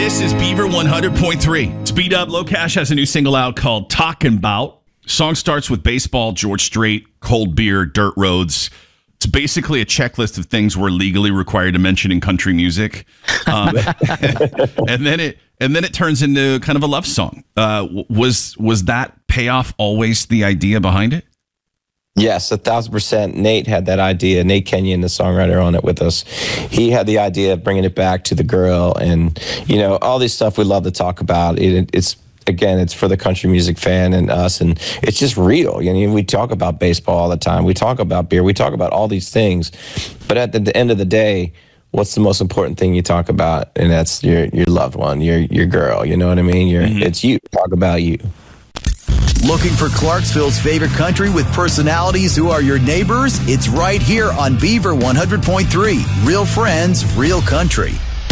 This is Beaver 100.3. Speed Up. Low Cash has a new single out called Talkin' 'Bout. Song starts with baseball, George Strait, cold beer, dirt roads. It's basically a checklist of things we're legally required to mention in country music. And then it turns into kind of a love song. Was that payoff always the idea behind it? Yes, 1,000%. Nate had that idea. Nate Kenyon, the songwriter on it with us, he had the idea of bringing it back to the girl, and all this stuff we love to talk about. It's for the country music fan and us, and it's just real. We talk about baseball all the time. We talk about beer. We talk about all these things, but at the end of the day, what's the most important thing you talk about? And that's your loved one, your girl. You know what I mean? It's you. Talk about you. Looking for Clarksville's favorite country with personalities who are your neighbors? It's right here on Beaver 100.3. Real friends, real country.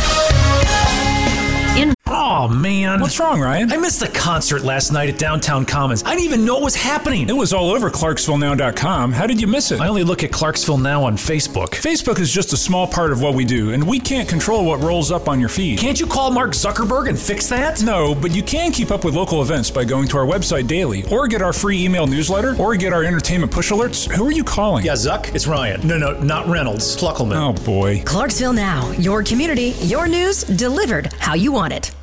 Oh, man. What's wrong, Ryan? I missed the concert last night at Downtown Commons. I didn't even know it was happening. It was all over ClarksvilleNow.com. How did you miss it? I only look at Clarksville Now on Facebook. Facebook is just a small part of what we do, and we can't control what rolls up on your feed. Can't you call Mark Zuckerberg and fix that? No, but you can keep up with local events by going to our website daily, or get our free email newsletter, or get our entertainment push alerts. Who are you calling? Yeah, Zuck, it's Ryan. No, not Reynolds. Pluckelman. Oh, boy. Clarksville Now, your community, your news, delivered how you want it.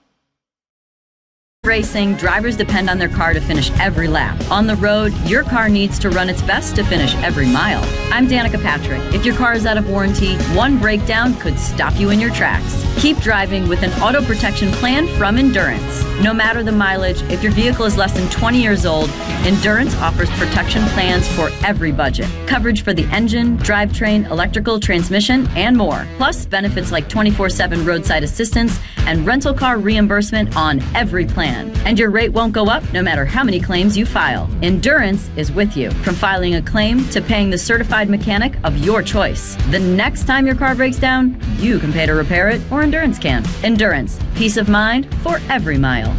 Racing, drivers depend on their car to finish every lap. On the road, your car needs to run its best to finish every mile. I'm Danica Patrick. If your car is out of warranty, one breakdown could stop you in your tracks. Keep driving with an auto protection plan from Endurance. No matter the mileage, if your vehicle is less than 20 years old, Endurance offers protection plans for every budget. Coverage for the engine, drivetrain, electrical, transmission, and more. Plus benefits like 24/7 roadside assistance and rental car reimbursement on every plan. And your rate won't go up no matter how many claims you file. Endurance is with you, from filing a claim to paying the certified mechanic of your choice. The next time your car breaks down, you can pay to repair it, or Endurance can. Endurance, peace of mind for every mile.